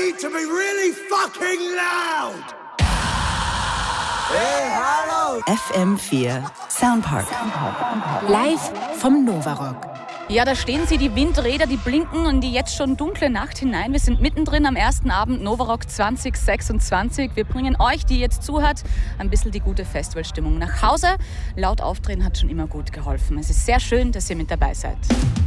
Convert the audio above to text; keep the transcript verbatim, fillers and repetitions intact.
need to be really fucking loud! Hey, hallo! F M vier Soundpark. Live vom Novarock. Ja, da stehen sie, die Windräder, die blinken und die jetzt schon dunkle Nacht hinein. Wir sind mittendrin am ersten Abend Novarock zwanzig sechsundzwanzig. Wir bringen euch, die jetzt zuhört, ein bisschen die gute Festivalstimmung nach Hause. Laut aufdrehen hat schon immer gut geholfen. Es ist sehr schön, dass ihr mit dabei seid.